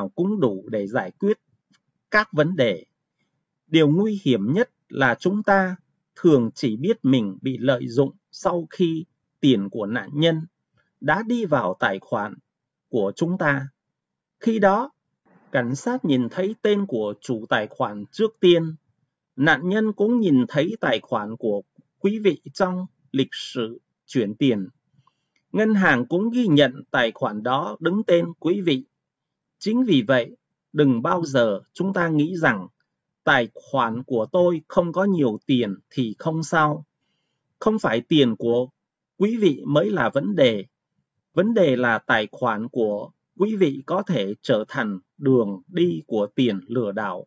nào cũng đủ để giải quyết các vấn đề. Điều nguy hiểm nhất là chúng ta thường chỉ biết mình bị lợi dụng sau khi tiền của nạn nhân đã đi vào tài khoản của chúng ta. Khi đó, cảnh sát nhìn thấy tên của chủ tài khoản trước tiên. Nạn nhân cũng nhìn thấy tài khoản của quý vị trong lịch sử chuyển tiền. Ngân hàng cũng ghi nhận tài khoản đó đứng tên quý vị. Chính vì vậy, đừng bao giờ chúng ta nghĩ rằng tài khoản của tôi không có nhiều tiền thì không sao. Không phải tiền của quý vị mới là vấn đề. Vấn đề là tài khoản của quý vị có thể trở thành đường đi của tiền lừa đảo.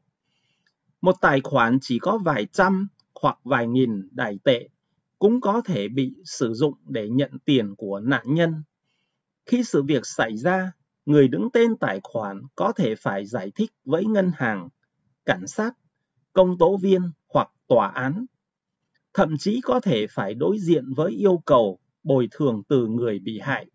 Một tài khoản chỉ có vài trăm hoặc vài nghìn Đài tệ cũng có thể bị sử dụng để nhận tiền của nạn nhân. Khi sự việc xảy ra, người đứng tên tài khoản có thể phải giải thích với ngân hàng, cảnh sát, công tố viên hoặc tòa án. Thậm chí có thể phải đối diện với yêu cầu bồi thường từ người bị hại.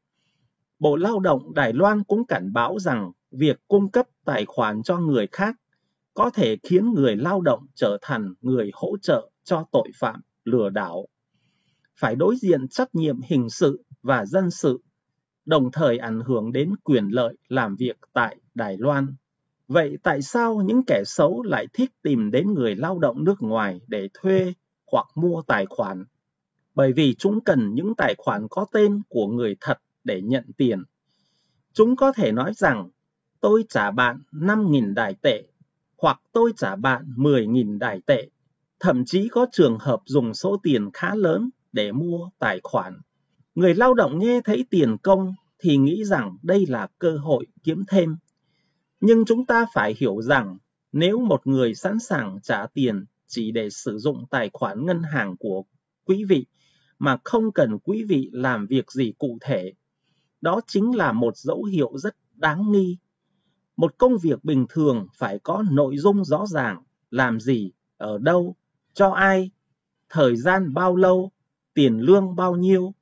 Bộ Lao động Đài Loan cũng cảnh báo rằng việc cung cấp tài khoản cho người khác có thể khiến người lao động trở thành người hỗ trợ cho tội phạm lừa đảo, phải đối diện trách nhiệm hình sự và dân sự, đồng thời ảnh hưởng đến quyền lợi làm việc tại Đài Loan. Vậy tại sao những kẻ xấu lại thích tìm đến người lao động nước ngoài để thuê hoặc mua tài khoản? Bởi vì chúng cần những tài khoản có tên của người thật để nhận tiền. Chúng có thể nói rằng, tôi trả bạn 5.000 Đài tệ, hoặc tôi trả bạn 10.000 Đài tệ. Thậm chí có trường hợp dùng số tiền khá lớn để mua tài khoản. Người lao động nghe thấy tiền công thì nghĩ rằng đây là cơ hội kiếm thêm. Nhưng chúng ta phải hiểu rằng, nếu một người sẵn sàng trả tiền chỉ để sử dụng tài khoản ngân hàng của quý vị mà không cần quý vị làm việc gì cụ thể, đó chính là một dấu hiệu rất đáng nghi. Một công việc bình thường phải có nội dung rõ ràng, làm gì, ở đâu, cho ai, thời gian bao lâu, tiền lương bao nhiêu.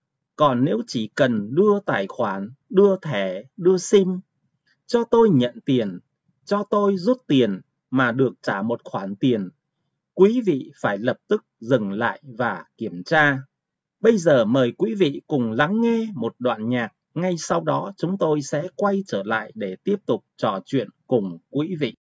Còn nếu chỉ cần đưa tài khoản, đưa thẻ, đưa SIM, cho tôi nhận tiền, cho tôi rút tiền mà được trả một khoản tiền, quý vị phải lập tức dừng lại và kiểm tra. Bây giờ mời quý vị cùng lắng nghe một đoạn nhạc. Ngay sau đó chúng tôi sẽ quay trở lại để tiếp tục trò chuyện cùng quý vị.